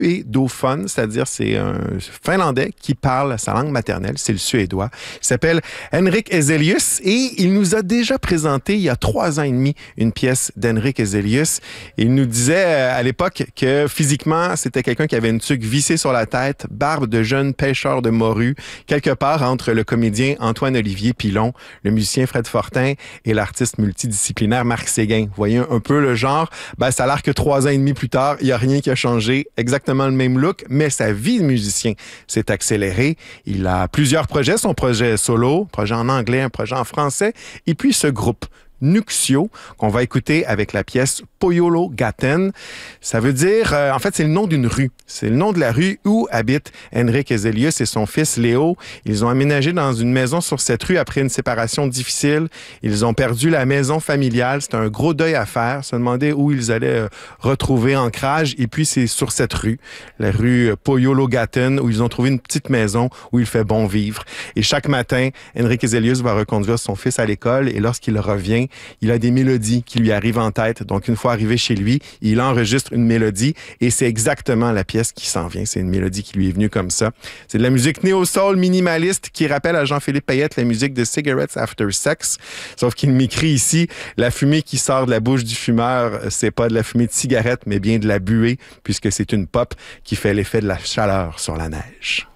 suédophone, c'est-à-dire c'est un Finlandais qui parle sa langue maternelle, c'est le suédois. Il s'appelle Henrik Ezelius et il nous a déjà présenté il y a 3 ans et demi une pièce d'Henrik Ezelius. Il nous disait à l'époque que physiquement, c'était quelqu'un qui avait une tuque vissée sur la tête, barbe de jeune pêcheur de morue, quelque part entre le comédien Antoine-Olivier Pilon, le musicien Fred Fortin et l'artiste multidisciplinaire Marc Séguin. Vous voyez un peu le genre? Ça a l'air que 3 ans et demi plus tard, il n'y a rien qui a changé, exactement le même look, mais sa vie de musicien s'est accélérée. Il a plusieurs projets, son projet solo, un projet en anglais, un projet en français, et puis ce groupe Nuxio, qu'on va écouter avec la pièce Poyolo Gaten. Ça veut dire, en fait, c'est le nom d'une rue. C'est le nom de la rue où habite Henrik Ezelius et son fils Léo. Ils ont aménagé dans une maison sur cette rue après une séparation difficile. Ils ont perdu la maison familiale. C'était un gros deuil à faire. Se demander où ils allaient retrouver ancrage. Et puis, c'est sur cette rue, la rue Poyolo Gaten, où ils ont trouvé une petite maison où il fait bon vivre. Et chaque matin, Henrik Ezelius va reconduire son fils à l'école et lorsqu'il revient, il a des mélodies qui lui arrivent en tête. Donc, une fois arrivé chez lui, il enregistre une mélodie et c'est exactement la pièce qui s'en vient. C'est une mélodie qui lui est venue comme ça. C'est de la musique néo-soul minimaliste qui rappelle à Jean-Philippe Payette la musique de Cigarettes After Sex. Sauf qu'il m'écrit ici, la fumée qui sort de la bouche du fumeur, c'est pas de la fumée de cigarette, mais bien de la buée, puisque c'est une pop qui fait l'effet de la chaleur sur la neige.